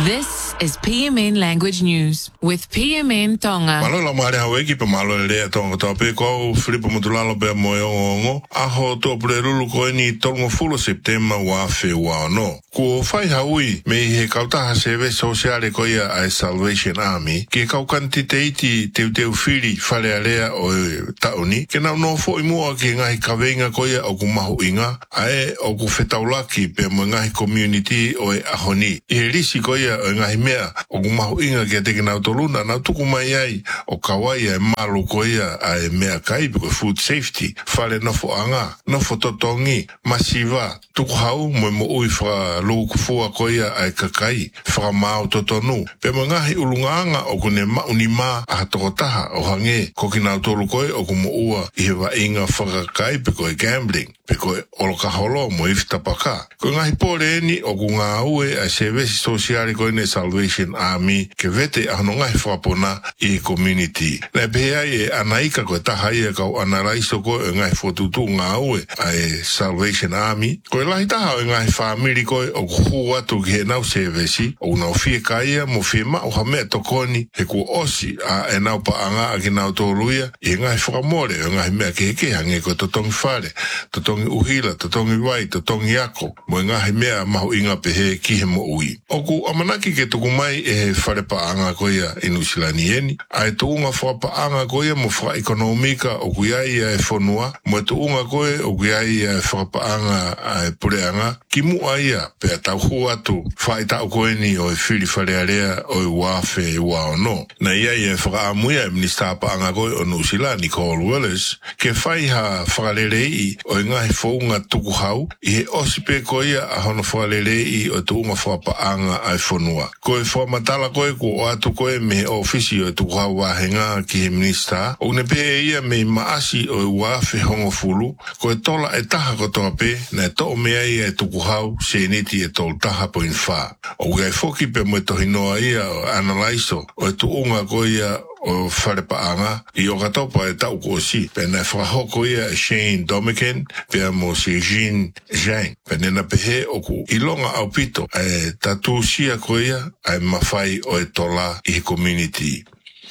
This is PMN Language News with PMN Tonga. Malo la mare hawe ki pa malo le tonga tope ko Filipo Mutulalo pe moyo aho to prelulu ko ni tongo fulo September wa fe wa no. Ko fai haui me he kauta seve sociale ko ia a Salvation Army ke kau kantiteiti te fili fale alea o tauni ke na no fo imua ki ngai kavenga ko ia o kumahu inga ae o ku fetaulaki pe mo ngai community o ahoni. E risi ko ia ngai mea o kumahu inga ke te kina utoluna na tuku mai ai o kawaia e malu ko ia a mea kai ko food safety fale no fo anga no fo totongi masiva tuku hau mo ui fra lo kufua ko ia ai kakai fra mau totonu pe mo ngai ulunganga o kune maunima a tokotaha o hange ko kina utolu ko o kumo ua i wa inga fra kai pe ko gambling pe ko oloka holo mo ifta paka ko ngai pole ni o kunga ue a service social ko ne Salvation Army ke vete ano ngai fapona i community na bea e anaika ko tahai ka analaiso ko ngai fotutu nga ue a Salvation Army ko lai taha ngai family ko o hua tu ke na service o na fie kai mo fie ma o hame tokoni he ko osi a na pa anga a kina toluia e ngai framore ngai me ke hange ko totong fale totong uhila totong wai totong yako mo ngai me ma inga pe he ki he mo ui o ku amanaki ke tuku mai e fare pa anga ko ia inusilanieni ai tu unga fa pa anga ko ia mo fra economica o ku ia e fonua mo tu unga ko o ku ia e fa pa anga ai pure anga ki mu ai pe ta hua tu fa ita ko ni o fili fare area o wafe wa no na ia e fra amuia minister pa anga ko o nusilani Nicole Willis ke fai ha fralelei o ngai fo unga tuku hau i osipe ko ia a hono fralelei o tu unga fa pa anga ai fonua ko e fo matala ko e ko atu ko e me ofisi o tu wa henga ki minister o ne pe ia me maasi o wafe hongo fulu ko e tola e taha ko tope na to me ai e tuku hau se niti e tol taha po infa o gai foki pe mo to hinoa ia analaiso o tu unga ko ia o fare pa anga i o katopa e tau ko si pe na frahoko ia Shane Domican pe mo si Jean Jean pe na pehe o ku ilonga au pito e tatu sia ko ia ai mafai o e tola i community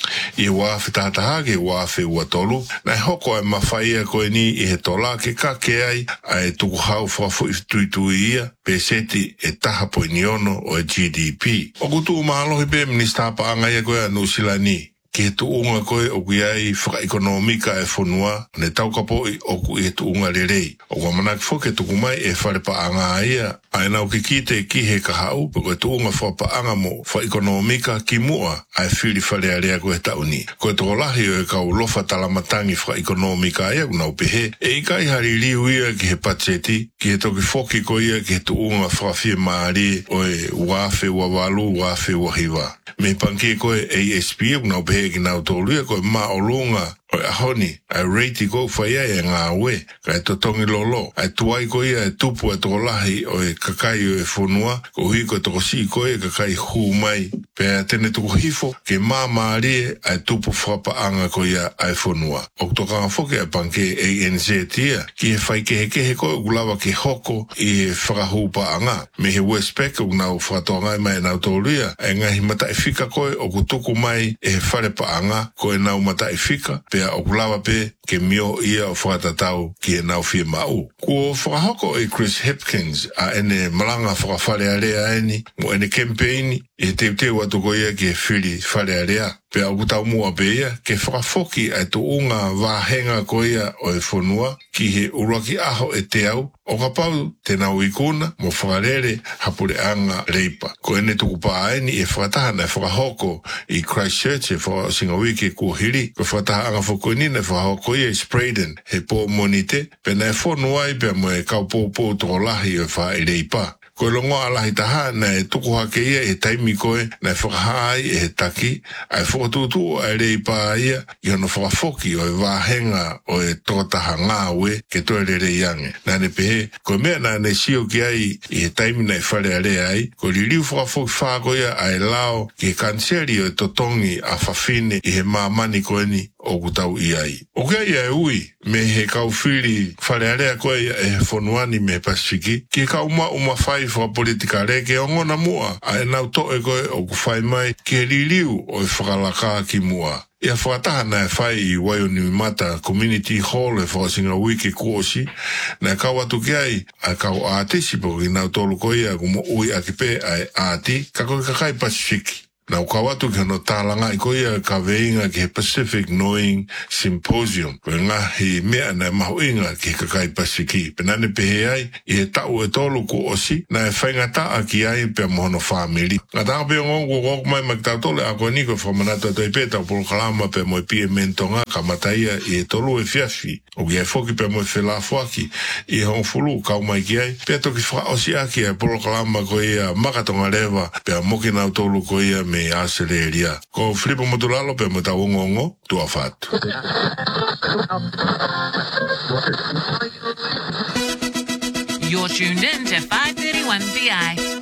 i wafe tatahage wafe watolu na hoko e mawhaia koe ni i he tola ke kake ai ai tuku hau whafu tuituia pe seti e taha po iniono o e GDP. O kutu umahalohi pe minister pa anga ia koe anu silani ke tu unga koe o kuiai whaka ekonomika e whonua ne tau kapoi o ku e tu unga lerei. O kwa manaki whoke tuku mai e whare pa anga ia ai nau ki kite ki he kahau pe koe tu unga whapa anga mo wha ekonomika ki mua ai whiri whare area koe tauni. Koe toko lahi o e kau lofa talamatangi wha ekonomika ia unau pehe e ikai hari liu ia ki he pacheti ki he toki whoki ko ia ki he tu unga whawhia maari o e wafe wawalu wafe wahiwa. Me panke koe ASP unau pehe ki nau tōluia koe maa o lunga o ahoni, ai reiti ko whaia e ngā ue, kai totongi lolo, ai tuai ko ia e tupu e toko lahi o e kakai o e whonua, ko hui ko toko si ko e kakai hū mai, pēr tene toko hifo, ke mā maarie ai tupu whapaanga ko ia ai whonua. O toka ngā whoke a panke ANZ tia, ki he whai kehe ko e ulawa ke hoko i e whakahūpaanga, me he Westpac o nau whatoangai mai nau tōluia, e ngahi mata e whika koe o kutuku mai e he whare paanga, ko e nau mata e whika, o kulawa pe ke mio ia o whakatatau ki e nau fie mau. Ko whakahoko e Chris Hipkins a ene malanga whakawhare area eni mo ene campaigni e te watu ko ia ki e whiri whare area. Pe au kutau mua pe ia ke whakafoki ai tu unga wahenga ko ia o e whonua ki he uraki aho e te au o ka pau te nau ikuna mo whakarere hapure anga reipa. Ko ene tuku paa eni e whakataha na whakahoko i Christchurch e whakasinga wiki kua hiri ko whakataha anga whakoinina whakahoko ia i Spraden he pō monite pe na e whonua i pe mo e kau pōpō toko lahi o wha i reipa. Koe longo alahi taha na e tuku hake ia e taimi koe na e whakahai e he taki ai whakatutu ai rei pā ia i hono whakafoki o e wāhenga o e totaha ngā ue ke toe rei ange. Nane pehe, koe mea na ne sio ki ai i he taimi na e whare a rea ai, ko li riu whakafoki whako ia ai lao ki he kanseri o e totongi a whawhine i he māmani koe ni o kutau i ai. O kia ia e ui, me he kaufiri whare area koe e whonuani me Pasifiki. Ki ka uma whai wha politika reke o ngona mua, a e nau toe koe o ku whai mai ki he ririu o e whakalaka ki mua. Ia whakataha na e whai I Waioniumata Community Hall e whakasinga wiki kuosi, na e kau atu ki ai, a kau ātisi po ki nau tolu ko ia kumo ui a ki pē ai āti, ka koe kakai Pasifiki. Na ukau atu ki no tālanga I ko ia ka veinga ki he Pacific Knowing Symposium, koe ngahi mea na mahu inga ki kakai Pasifiki. Penane pehe ai, I he tau e tolu kuosi, na e whainga taa ki ai pe mohono whamiri. Nga tā peo ngongu kok mai makitau tole a koe niko whamanata toi pētau polo kalama pe moe pie mentonga ka mataia I he tolu e fiafi. O ki ai foki pe moe whelafuaki I he hongfulu kau mai ki ai. Pea toki whaosi aki ai polo kalama ko ia makatonga rewa pe a moki nau tolu ko ia me Aseleria. Ko Filipo Motulalo pe mo tau ngongo tua fatu. You're tuned in to 531 BI.